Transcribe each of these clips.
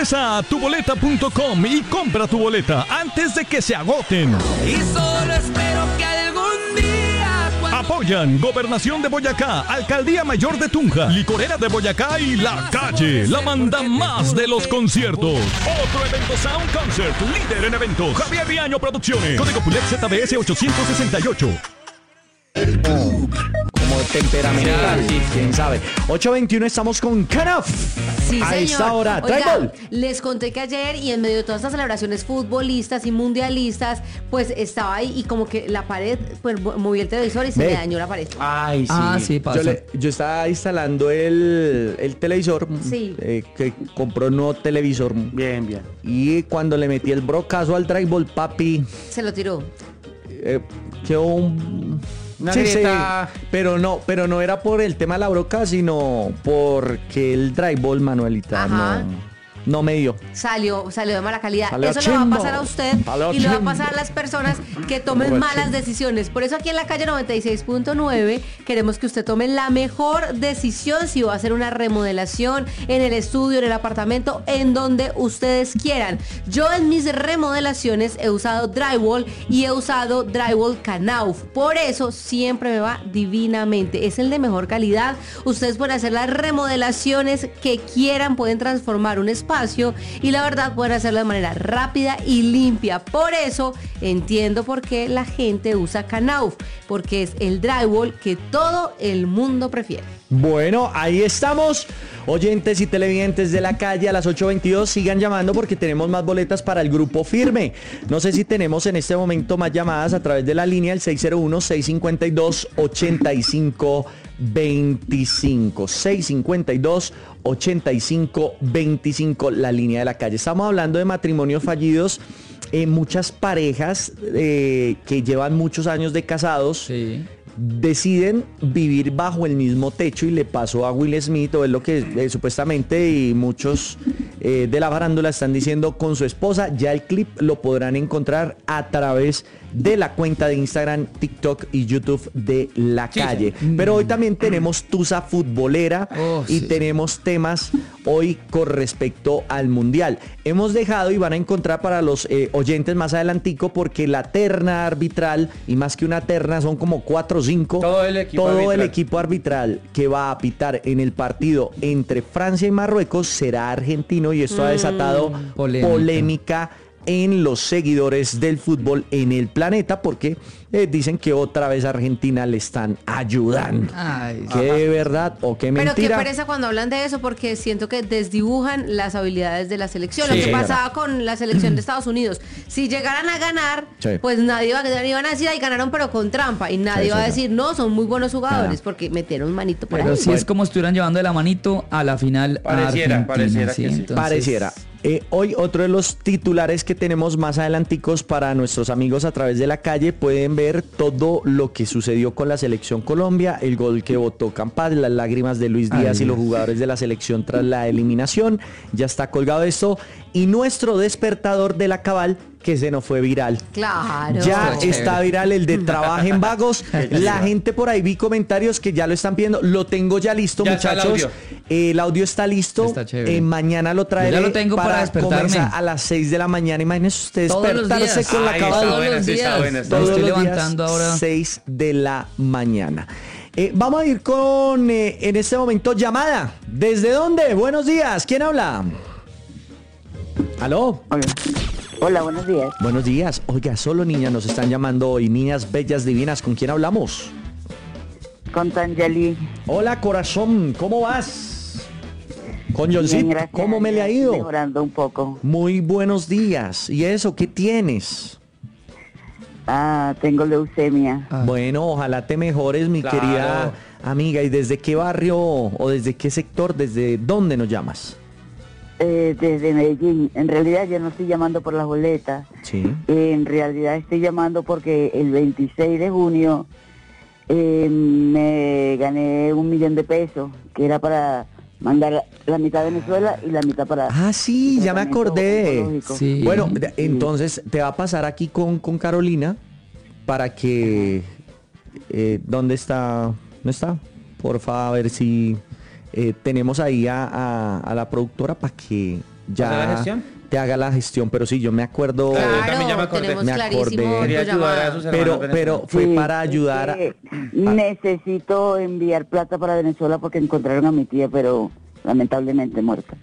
Ingresa a tuboleta.com y compra tu boleta antes de que se agoten. Y solo espero que algún día Apoyan Gobernación de Boyacá, Alcaldía Mayor de Tunja, Licorera de Boyacá y La Calle, la manda más de los conciertos. Otro evento Sound Concert, líder en eventos, Javier Riaño Producciones, Código PULET ZBS 868. Como temperamental, quién sabe. 8:21, estamos con Canaf. Sí, a señor. esta hora, Oiga, Tribal. les conté que ayer y en medio de todas estas celebraciones futbolistas y mundialistas, pues estaba ahí y como que la pared, pues moví el televisor y se me dañó la pared. Ay, sí. Sí, pasa. Yo estaba instalando el televisor, Sí. Que compró un nuevo televisor. Bien, bien. Y cuando le metí el brocazo al drywall, papi, Se lo tiró. quedó un... Una Sí, grieta. pero no era por el tema de la broca, sino porque el drywall, Manuelita, Ajá. no me dio. Salió de mala calidad. Salió Eso le va a chimbo. pasar a usted Salió y le va a chimbo. pasar a las personas que tomen Salió malas chimbo. decisiones. Por eso aquí en la calle 96.9 queremos que usted tome la mejor decisión si va a hacer una remodelación en el estudio, en el apartamento, en donde ustedes quieran. Yo en mis remodelaciones he usado drywall y he usado drywall Knauf. Por eso siempre me va divinamente. Es el de mejor calidad. Ustedes pueden hacer las remodelaciones que quieran, pueden transformar un espacio y la verdad pueden hacerlo de manera rápida y limpia. Por eso entiendo por qué la gente usa Knauf, porque es el drywall que todo el mundo prefiere. Bueno, ahí estamos. Oyentes y televidentes de la calle, a las 8:22 sigan llamando porque tenemos más boletas para el grupo Firme. No sé si tenemos en este momento más llamadas a través de la línea, el 601-652-8525. 652-8525, la línea de la calle. Estamos hablando de matrimonios fallidos. Muchas parejas que llevan muchos años de casados. Sí. Deciden vivir bajo el mismo techo y le pasó a Will Smith, o es lo que supuestamente y muchos de la farándula están diciendo con su esposa. Ya el clip lo podrán encontrar a través de la cuenta de Instagram, TikTok y YouTube de La Calle. Pero hoy también tenemos tusa futbolera y sí. tenemos temas hoy con respecto al Mundial. Hemos dejado y van a encontrar para los oyentes más adelantico, porque la terna arbitral, y más que una terna, son como 4 o 5. Todo el equipo arbitral. El equipo arbitral que va a pitar en el partido entre Francia y Marruecos será argentino, y esto ha desatado polémica en los seguidores del fútbol en el planeta, porque dicen que otra vez a Argentina le están ayudando. Ay, ¿Qué de verdad o qué mentira? Pero qué pereza cuando hablan de eso, porque siento que desdibujan las habilidades de la selección. Sí, Lo que señora. pasaba con la selección de Estados Unidos. Si llegaran a ganar, Sí. pues nadie iban a decir, ay, ganaron pero con trampa. Y nadie Sí, va a señora. decir, no, son muy buenos jugadores, Ah. porque metieron manito por pero ahí. sí es como si estuvieran llevando de la manito a la final Pareciera Argentina, que sí. Entonces, Pareciera. Hoy otro de los titulares que tenemos más adelanticos para nuestros amigos a través de la calle, pueden ver todo lo que sucedió con la selección Colombia, el gol que votó Campas, las lágrimas de Luis Díaz y los jugadores de la selección tras la eliminación. Ya está colgado esto, y nuestro despertador de la cabal, que se nos fue viral. Claro. Ya Chévere. está viral el de Trabajen Vagos. La gente por ahí, vi comentarios que ya lo están pidiendo. Lo tengo ya listo, Ya está el muchachos. audio. El audio está listo. Está chévere. Mañana lo traeré. Yo ya lo tengo para despertarme. comenzar a las 6 de la mañana. Imagínense usted Todos los despertarse días. con la Ay, cabal. está Todos buena, los sí, está días. buena, está Todos Lo estoy los días, levantando ahora. 6 de la mañana. Vamos a ir con, en este momento, llamada. ¿Desde dónde? Buenos días. ¿Quién habla? ¿Aló? Hola, buenos días. Buenos días. Oiga, solo niñas nos están llamando hoy. Niñas bellas, divinas. ¿Con quién hablamos? Con Tangeli. Hola, corazón. ¿Cómo vas? Con Bien, Johncito. gracias. ¿Cómo me le ha ido? Mejorando un poco. Muy buenos días. ¿Y eso? ¿Qué tienes? Tengo leucemia. Bueno, ojalá te mejores, mi Claro. querida amiga. ¿Y desde qué barrio o desde qué sector, desde dónde nos llamas? Desde Medellín. En realidad yo no estoy llamando por las boletas. Sí. En realidad estoy llamando porque el 26 de junio me gané 1 millón de pesos, que era para mandar la mitad a Venezuela y la mitad para... Ah, sí, ya me tratamiento acordé. oncológico. Sí. Bueno, entonces te va a pasar aquí con Carolina para que... ¿dónde está? ¿No está? Porfa, a ver si tenemos ahí a la productora para que ya ¿Hacer la gestión? te haga la gestión. Pero sí, yo me acuerdo. Claro, yo también ya me acordé. tenemos Me clarísimo acordé. Quería tu ayudar a llamada. sus hermanos pero fue Sí, para ayudar a... Necesito enviar plata para Venezuela porque encontraron a mi tía, pero lamentablemente muerta.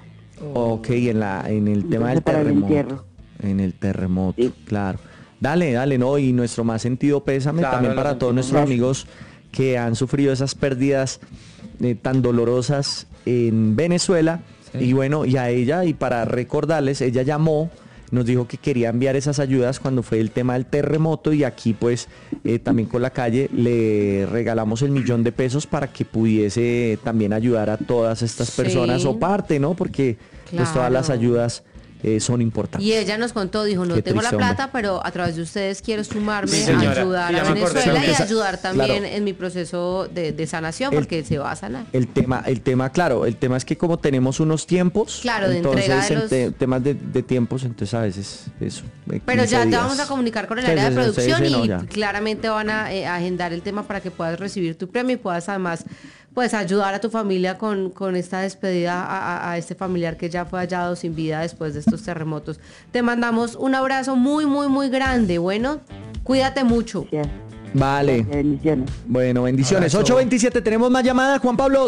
Ok, en el tema del Entonces, para el terremoto. entierro. En el terremoto, Sí. claro. Dale, no, y nuestro más sentido pésame Claro, también lo para todos sentimos nuestros mucho. amigos que han sufrido esas pérdidas tan dolorosas en Venezuela. Sí. Y bueno, y a ella, y para recordarles, ella llamó, nos dijo que quería enviar esas ayudas cuando fue el tema del terremoto, y aquí pues también con la calle le regalamos el $1.000.000 para que pudiese también ayudar a todas estas personas, Sí. o parte, ¿no? Porque pues todas Claro. las ayudas son importantes. Y ella nos contó, dijo, no Qué tengo la triste, hombre. plata, pero a través de ustedes quiero sumarme Sí, a señora. ayudar Sí, ya a me acordé. Venezuela y Esa- ayudar también claro. en mi proceso de sanación, El- porque se va a sanar. El tema, claro, el tema es que como tenemos unos tiempos, Claro, de entonces entrega de en los- temas de tiempos, entonces a veces eso. Pero 15 ya te días. vamos a comunicar con el Sí, área de sí, sí, producción sí, no, y ya. claramente van a agendar el tema para que puedas recibir tu premio y puedas además pues ayudar a tu familia con esta despedida a este familiar que ya fue hallado sin vida después de estos terremotos. Te mandamos un abrazo muy, muy, muy grande. Bueno, cuídate mucho. Ya. Vale. Bendiciones. Bueno, bendiciones. Abrazo. 8:27, tenemos más llamadas. Juan Pablo,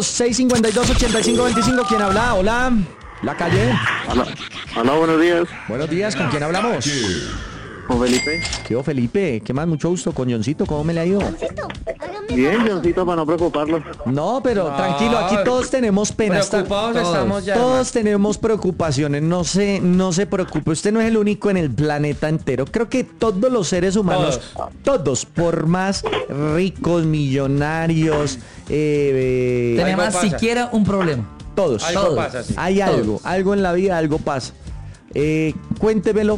652-8525. ¿Quién habla? Hola. La calle. Hola, buenos días. Buenos días, ¿con quién hablamos? Con Felipe. ¿Qué hubo, Felipe? ¿Qué más? Mucho gusto. Con Johncito, ¿cómo me le ha ido? Bien, Johncito, para no preocuparlo. No, pero tranquilo, aquí todos tenemos penas. Preocupados todos. estamos ya. Todos tenemos preocupaciones, no se preocupe, usted no es el único en el planeta entero. Creo que todos los seres humanos, todos, por más ricos, millonarios, Tenemos pasa. siquiera un problema. todos, Algo todos. pasa, sí. Hay algo en la vida, algo pasa. Cuéntemelo.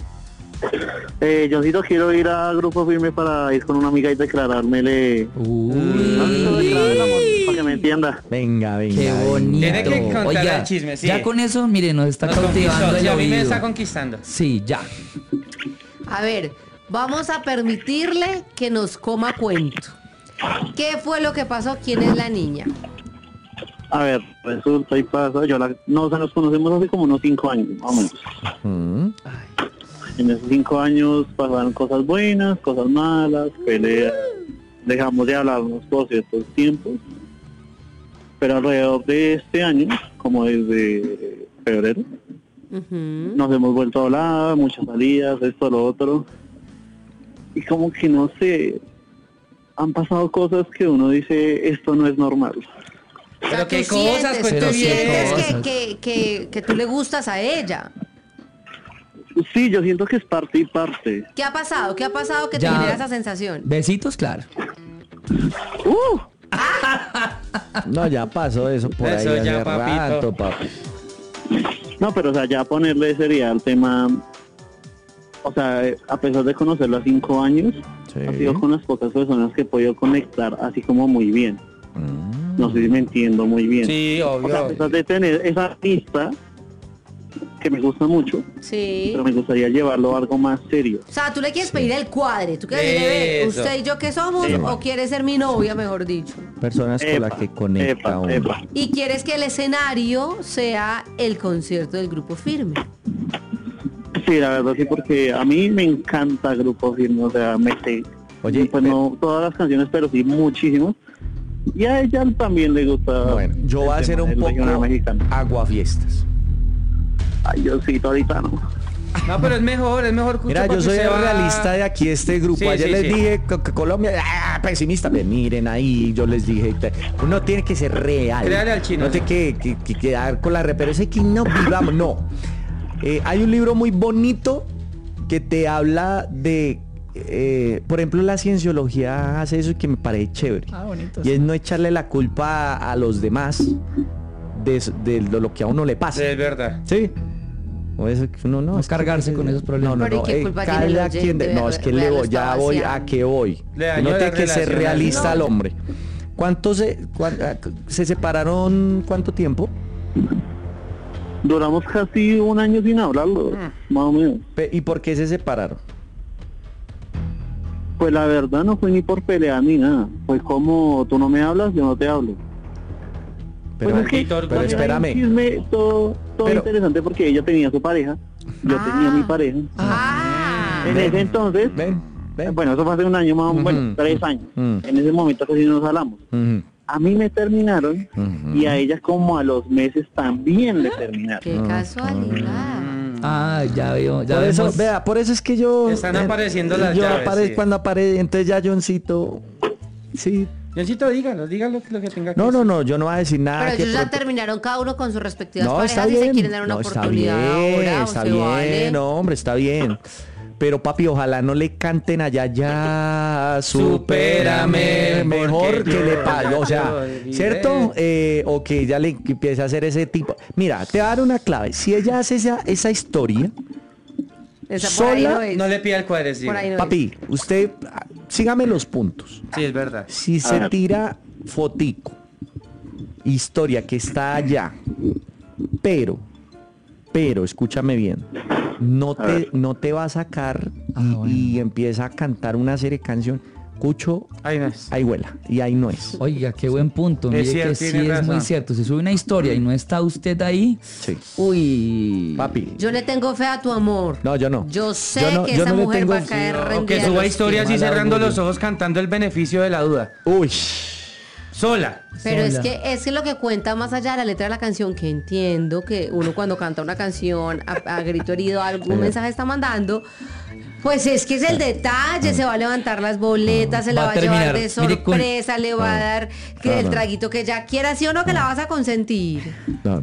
Johncito, quiero ir a Grupo Firme para ir con una amiga y declarármele. Declararle el amor, para que me entienda. Venga, Qué bonito. Tiene que contar Oiga, el chisme, sí. ya con eso, mire, nos está Nos cautivando conquistó. el Sí, a mí me oído. está conquistando. Sí, ya. A ver, vamos a permitirle que nos coma cuento. ¿Qué fue lo que pasó? ¿Quién es la niña? A ver, resulta y pasa. Nos conocemos hace como unos 5 años, más o menos. Mm, En esos 5 años pasaron cosas buenas, cosas malas, peleas. Dejamos de hablarnos por ciertos tiempos. Pero alrededor de este año, como desde febrero, Ujú. nos hemos vuelto a hablar, muchas salidas, esto, lo otro. Y como que no sé, han pasado cosas que uno dice, esto no es normal. O sea, Pero tú qué cosas, sientes, cuente tú bien. sientes Cosas. que tú le gustas a ella. Sí, yo siento que es parte y parte. ¿Qué ha pasado? ¿Qué ha pasado que te Ya. genera esa sensación? Besitos, claro. no, ya pasó eso por Eso ahí ya, hace papito. rato, papi. No, pero o sea, ya ponerle sería el tema, o sea, a pesar de conocerla 5 años, Sí. ha sido con las pocas personas que he podido conectar así como muy bien. No sé si me entiendo muy bien. Sí, O sea, a obvio. pesar de tener esa pista que me gusta mucho, Sí. pero me gustaría llevarlo a algo más serio. O sea, tú le quieres pedir el cuadre. ¿Tú quieres decirle, ve, Eso. usted y yo qué somos? ¿O quieres ser mi novia, mejor dicho? Personas con las que conecta uno. epa. Y quieres que el escenario sea el concierto del Grupo Firme. Sí, la verdad sí, porque a mí me encanta Grupo Firme, o sea, me sé. Oye, pues no todas las canciones, pero sí muchísimos. Y a ella también le gusta. Bueno, yo voy a el hacer tema un del regional poco mexicano. aguafiestas. Ay, yo sí, ahorita no. No, pero es mejor Cucho, Mira, yo porque soy usted el va- realista de aquí, este grupo. Sí, Ayer sí, les sí. dije que Colombia, pesimista. Pues miren ahí, yo les dije, uno tiene que ser real. Créale al chino. No tiene que quedar con la referencia que no vivamos, no. Hay un libro muy bonito que te habla de, por ejemplo, la cienciología hace eso y que me parece chévere. Ah, bonito. Y es no echarle la culpa a los demás de lo que a uno le pasa. Sí, es verdad. Sí. O eso que uno no. No es que- cargarse con esos problemas. No, Pero ¿y qué culpa tiene el cada quien oyente? no, es que Vea, lo ya está voy vaciando. a que voy. Le dañó Uno la tiene que ser relación. realista al No. hombre. ¿Cuántos se separaron? ¿Cuánto tiempo? Duramos casi un año sin hablarlo, más o menos. ¿Y por qué se separaron? Pues la verdad no fue ni por pelear ni nada. Fue como, tú no me hablas, yo no te hablo. Pero, Pues es que Víctor, pero también hay un espérame. chisme, todo, todo interesante porque ella tenía su pareja, yo tenía mi pareja. En ese entonces, bueno, eso fue hace un año más o menos, bueno, 3 años. En ese momento casi nos hablamos. A mí me terminaron y a ella como a los meses también le terminaron. Qué casualidad. Ya veo, ya Por eso, vemos. vea, por eso es que yo... Están apareciendo las llaves, sí. Cuando aparece, entonces ya Johncito... Sí. Johncito, dígalo lo que tenga que No, decir. yo no voy a decir nada. Pero que ellos ya pronto- terminaron cada uno con sus respectivas No, parejas está y se bien. quieren dar una No, oportunidad ahora. está o se bien, vale. no, hombre, está bien. Pero papi, ojalá no le canten allá ya, supérame, mejor porque que yo le pague, o sea, lo olvidé. ¿cierto? O que ella le empiece a hacer ese tipo. Mira, te voy a dar una clave. Si ella hace esa historia, Esa por ahí sola, no es. No le pida el cuadrecito. Por ahí no papi, usted, sígame los puntos. Sí, es verdad. Si se tira fotico, historia que está allá, pero, escúchame bien, no te va a sacar y empieza a cantar una serie de canciones. Cucho, Ahí no es. ahí vuela, y ahí no es. Oiga, qué buen punto. Mire Es cierto, que sí tiene es muy razón. cierto. Si sube una historia y no está usted ahí, Sí. uy. Papi. Yo le tengo fe a tu amor. No, yo no. Yo sé Yo no- que yo esa no le mujer tengo- va a caer O rendida. que a suba los historia así Mal cerrando augurio. los ojos cantando el beneficio de la duda. Uy. Sola. Pero es Sola. que lo que cuenta más allá de la letra de la canción, que entiendo que uno cuando canta una canción a grito herido algún mensaje está mandando, pues es que es el detalle, se va a levantar las boletas, se la Va va a a llevar terminar, de mire, con- sorpresa, le va a dar que el traguito que ella quiera, ¿sí o no? Que la vas a consentir. No.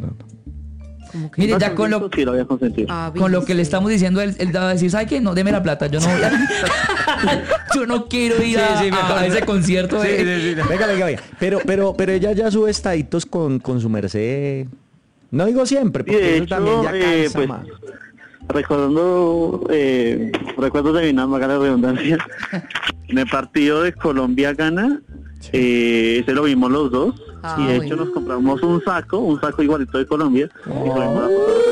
Mire, ya con lo, Sí, lo había consentido. con lo que le estamos diciendo, él va a decir, ¿sabe qué? No, deme la plata, yo no voy a... yo no quiero ir a ese concierto. Venga. Pero ella ya sube estaditos con su merced. No digo siempre, Y porque de eso hecho, también ya cansa pues, más. recordando recuerdos de mi valga la redundancia, en el partido de Colombia-Ghana, ese lo vimos los dos, Ah, y de hecho bueno. nos compramos un saco igualito de Colombia, y fuimos a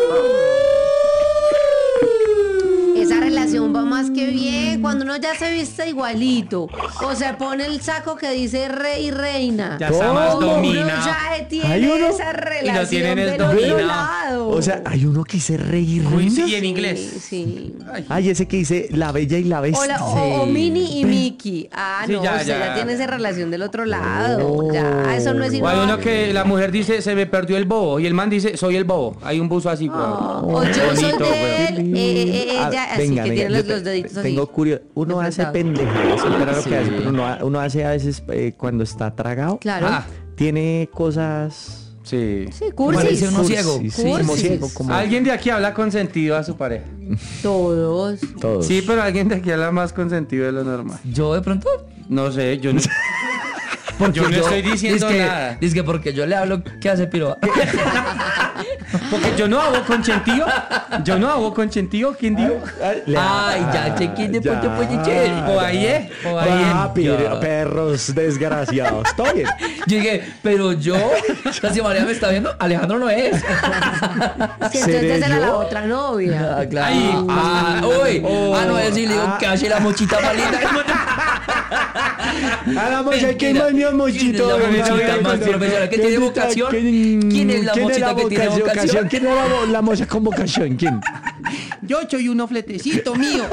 Esa relación va más que bien cuando uno ya se viste igualito o se pone el saco que dice rey y reina. Ya está más Uno dominado. ya tiene Hay uno- esa relación tienen es del otro dominado. lado. O sea, hay uno que dice rey y Uy, reina. sí, en inglés. Sí. Ay, ese que dice la bella y la bestia. O Minnie y Mickey. Ah, Sí, no, ya, usted ya ya. tiene esa relación del otro lado. Ya, eso no es O hay uno innovador. que la mujer dice, se me perdió el bobo, y el man dice, soy el bobo. Hay un buzo así, O yo soy bonito, de él, weón. ella, así Venga, que tiene yo los deditos así. tengo curiosidad. Uno hace enfrentados. pendejadas, pero lo Sí. que hace, pero uno hace a veces cuando está tragado. Claro. Ah, Tiene cosas. sí. Sí, cursis. Parece uno ciego. Sí, como Cursis. ciego, como Alguien de aquí habla consentido a su pareja. Todos. todos. Sí, pero alguien de aquí habla más consentido de lo normal. Yo de pronto... No sé, yo no... Yo no estoy diciendo nada. Dice que porque yo le hablo, ¿qué hace Piro? Porque yo no hago consentido. Yo no hago consentido, ¿quién dijo? Ay, ya, chequín de Ya. ponte polliche. O ahí, o ahí. Papi, Ya. perros desgraciados. Todo bien. Yo dije, pero yo, si María me está viendo, Alejandro no es. Sí, entonces ¿Seré era la yo? otra novia. Ah, claro. Ay, uy. No, es decir, le digo, que hace la mochita malita. A la mocha, ¿quién es mi mochito? ¿Quién es la mochita más profesional que tiene vocación? ¿Quién es la mochita que tiene vocación? ¿Quién es la mocha con vocación? ¿Quién? Yo soy uno fletecito mío.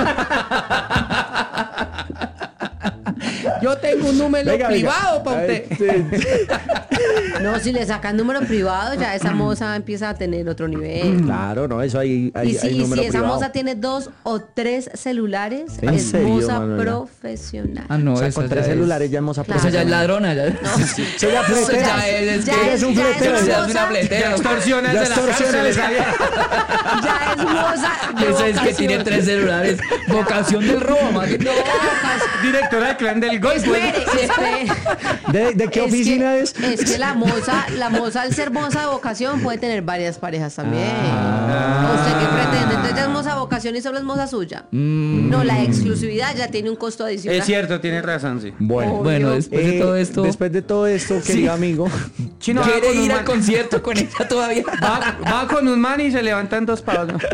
Yo tengo un número Venga, privado para Ay, usted. sí. No, si le sacan número privado, ya esa moza empieza a tener otro nivel. Claro, no, eso hay Y si, número esa privado. moza tiene 2 o 3 celulares, ¿En es serio, moza Manuela? profesional. Ah, no, O sea, eso con ya 3 es- celulares ya hemos Claro. Eso ya es aprovechado. ladrona. Ya. Eso ya Eso fletera. ya es Ya que es- un ya es fletero. Eso ya es moza- una fletera. Extorsiones Ya de la extorsiones. cárcel. Ya es moza de Eso es que vocación. tiene 3 celulares. Vocación del robo, man. No, Directora del clan del golf. espere, espere. ¿De qué oficina es? Es que la moza al ser moza de vocación puede tener varias parejas también. ¿Usted qué pretende? Entonces ya es moza de vocación y solo es moza suya. No, la exclusividad ya tiene un costo adicional. Es cierto, tienes razón, sí. Bueno, Bueno, después de todo esto, Después de todo esto, querido amigo. Chino va quiere con un ir al man- concierto con ella todavía. Va con un man y se levantan 2 pavos. ¿No?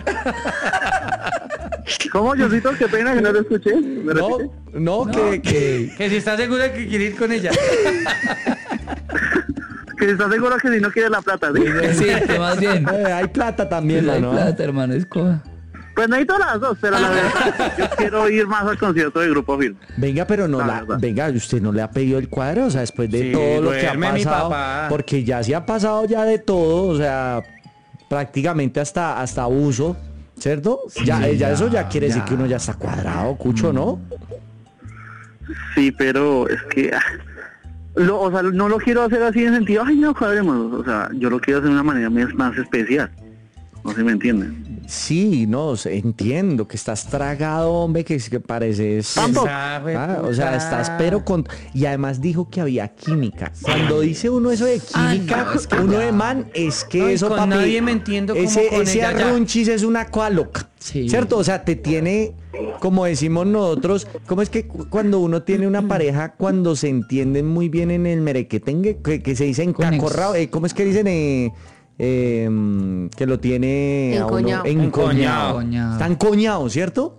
¿Cómo, Josito? Qué pena que no lo escuché. ¿Me No, repite? no, que Que si está segura que quiere ir con ella. Que está seguro que si no quiere la plata, ¿sí? Sí, que más bien. Hay plata también, Hay ¿no? plata, hermano, es coja. Pues necesito las dos, pero la verdad, yo quiero ir más al concierto de Grupo Firme. Venga, pero no La verdad. venga, usted no le ha pedido el cuadro, o sea, después de Sí, todo lo que ha duerme mi pasado, papá. porque ya se ha pasado ya de todo, o sea, prácticamente hasta abuso, ¿cierto? Ya eso ya quiere decir que uno ya está cuadrado, Cucho, ¿no? Sí, pero es que... o sea, no lo quiero hacer así en sentido, ay, no, cuadremos. O sea, yo lo quiero hacer de una manera más especial. No sé si me entienden. Sí, no, entiendo que estás tragado, hombre, que pareces... Tampoco. O sea, estás pero con... Y además dijo que había química. Cuando dice uno eso de química, no, es que uno ya. de man, es que No, y eso, con papi... nadie me entiendo como con ese ella ya. arrunchis es una cosa loca, Sí. ¿cierto? O sea, te tiene, como decimos nosotros, ¿cómo es que cuando uno tiene una pareja, cuando se entienden muy bien en el merequetengue, que se dice encacorrado, ¿cómo es que dicen? Que lo tiene a uno Encoñado. encoñado. Encoñado. Está encoñado, ¿cierto?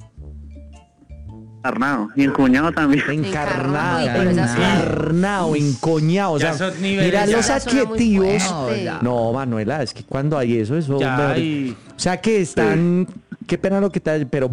Arnado. Y el cuñado también. Encarnado, Uy, pero esas- encarnado, encoñado. O Ya sea, son niveles, mira ya. los Ya suena muy adjetivos. fuerte. No, Manuela, es que cuando hay eso, Ya mejor- hay- o sea que están, qué pena lo que tal, pero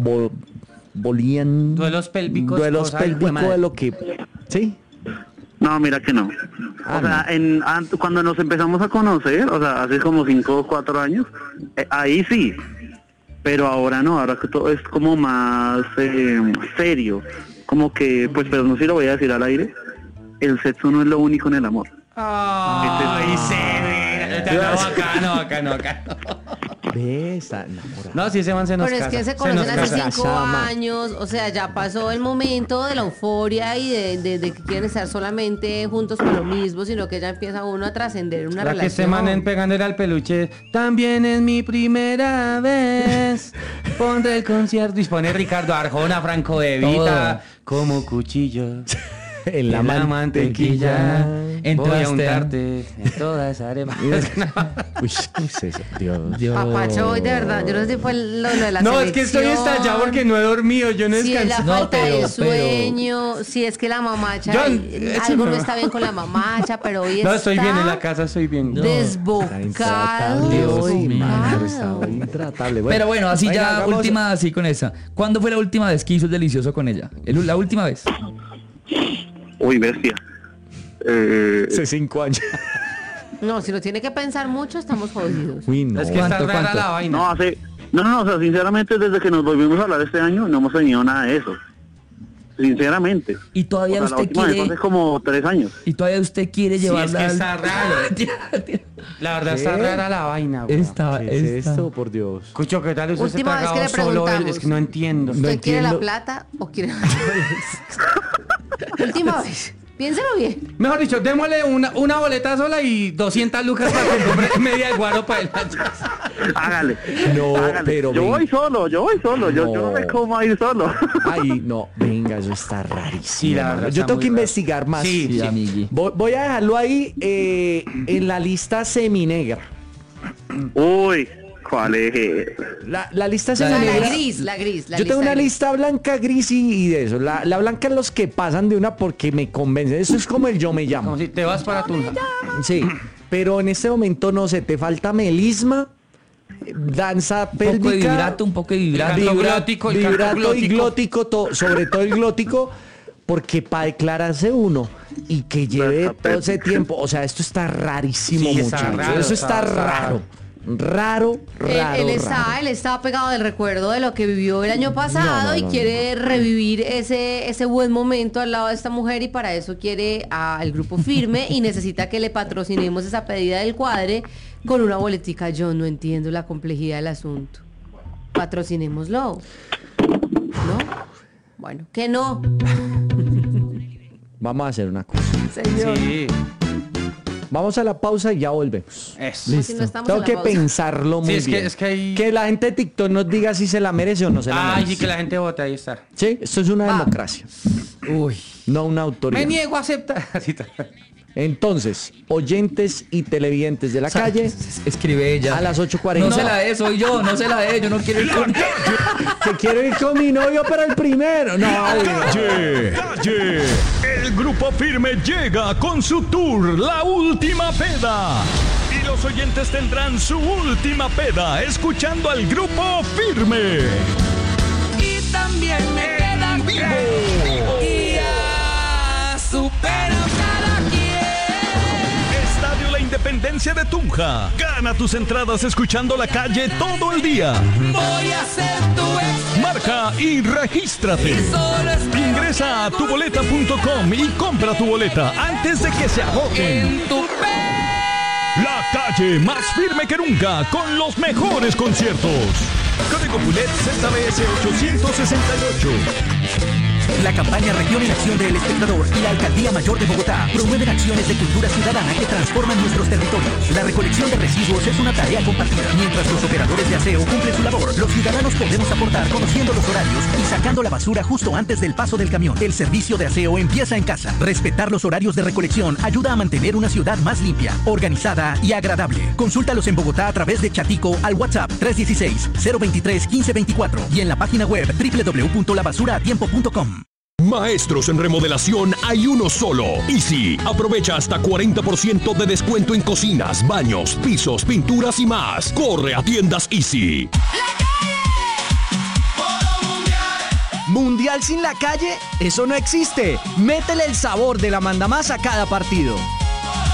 volían Duelos pélvicos, duelos cosa de pélvicos madre. de lo que, sí. No, mira que no. Ah, O sea, cuando nos empezamos a conocer, o sea, hace como 5 o 4 años, ahí sí. Pero ahora no, ahora que todo es como más serio. Como que, pues, pero no sé si lo voy a decir al aire, el sexo no es lo único en el amor. Ay, severa. No, acá no. Ve, está enamorado. No, sí, ese man se nos Pero es casa. que se conocen nos hace casa. 5 años, o sea, ya pasó el momento de la euforia y de que quieren estar solamente juntos por lo mismo, sino que ya empieza uno a trascender una Para que se relación. manen pegándole al peluche. También es mi primera vez. Ponte el concierto. Y pone Ricardo Arjona, Franco De Vita, como cuchillo. En la mantequilla. Voy a Entraste. untarte en toda esa arepa. Uy, ¿qué es eso? Dios. Papacho, hoy de verdad, yo no sé si fue lo de la No, es que estoy selección, estallado porque no he dormido. Yo no si es la descansé. No, falta pero- de sueño, si es que la mamacha, John, algo no échame. está bien con la mamacha, pero hoy No, está estoy bien en la casa, estoy bien. Está desbocado. intratable hoy, Dios man, mío. está hoy intratable. Pero bueno, así venga, ya, hagamos- última, así con esa. ¿Cuándo fue la última vez que hizo el delicioso con ella? La última vez. Uy, bestia. Hace 5 años. No, si lo tiene que pensar mucho, estamos jodidos. Uy, no. Es que está ¿Cuánto, rara cuánto? la vaina. No, o sea, sinceramente, desde que nos volvimos a hablar este año, no hemos tenido nada de eso. Sinceramente. Y todavía O sea, la usted última vez fue quiere. hace como 3 años. Y todavía usted quiere Sí, es llevarla que al- está raro. La verdad está ¿Qué? rara la vaina, güey. ¿Qué es esto, por Dios? Escucho, ¿qué tal usted se Última vez que tragado le solo él? preguntamos. Es que no entiendo. ¿Usted quiere la entiendo. plata o quiere Última vez. Piénselo bien. Mejor dicho, démosle una boleta sola y 200 lucas para que compre media de guaro para el Hágale. No, hágale. pero yo ven- voy solo. Yo no sé No. cómo ir solo. Ay, no, venga, eso está rarísimo. Sí, la verdad hermano. está Yo tengo muy que raro. investigar más. Sí, Sí, amigui. Voy a dejarlo ahí en la lista seminegra. Uy, ¿cuál es? La lista O sea, seminegra. la gris, la gris. La Yo tengo una gris. lista blanca, gris y de eso. La blanca es los que pasan de una porque me convencen. Eso es como el yo me llamo. Como si te vas para Tunja. Sí, pero en este momento no sé, te falta melisma, danza Un poco de pélvica, vibrato, un poco de vibrato. Canto glótico, el canto vibrato y glótico. glótico, sobre todo el glótico, porque para declararse uno y que lleve Danza todo ese pélvica. tiempo, o sea, esto está rarísimo, Sí, está muchachos. raro, Eso está está raro. Raro, raro, Él está pegado del recuerdo de lo que vivió el año pasado y quiere revivir ese buen momento al lado de esta mujer y para eso quiere al grupo firme y necesita que le patrocinemos esa pedida del cuadre con una boletica. Yo no entiendo la complejidad del asunto. Patrocinémoslo. ¿No? Bueno, que no. Vamos a hacer una cosa. Señor. Sí. Vamos a la pausa y ya volvemos. Eso. Si no estamos Tengo en la que pausa. pensarlo muy Sí, es que- bien. es que hay- Que la gente de TikTok nos diga si se la merece o no se la Ay, merece. sí, que la gente vote, ahí está. Sí, esto es una democracia, Uy. no una autoridad. Me niego a aceptar. Así está. Entonces, oyentes y televidentes de la calle, Escribe ella. a las 8:40. No se la dé, soy yo, no se la dé, yo no quiero ir con... que quiero ir con mi novio para el primero. No, Calle, el El Grupo Firme llega con su tour La Última Peda. Y los oyentes tendrán su última peda escuchando al Grupo Firme. Y también me queda vivo. Y ya supero cada quien. Estadio La Independencia de Tunja. Gana tus entradas escuchando La Calle todo el día. Voy a ser tu ex. Marca y regístrate. Y solo espero Ingresa a tuboleta.com y compra tu boleta antes de que se agoten. en tu La Calle, más firme que nunca, con los mejores conciertos. Código Pulet ZBS 868. La campaña Región en Acción del Espectador y la Alcaldía Mayor de Bogotá promueven acciones de cultura ciudadana que transforman nuestros territorios. La recolección de residuos es una tarea compartida. Mientras los operadores de aseo cumplen su labor, los ciudadanos podemos aportar conociendo los horarios y sacando la basura justo antes del paso del camión. El servicio de aseo empieza en casa. Respetar los horarios de recolección ayuda a mantener una ciudad más limpia, organizada y agradable. Consúltalos en Bogotá a través de Chatico al WhatsApp 316-023-1524 y en la página web www.labasuraatiempo.com. Maestros en remodelación hay uno solo. Easy. Aprovecha hasta 40% de descuento en cocinas, baños, pisos, pinturas y más. Corre a tiendas Easy. ¿Mundial sin la calle? Eso no existe. Métele el sabor de la mandamás a cada partido.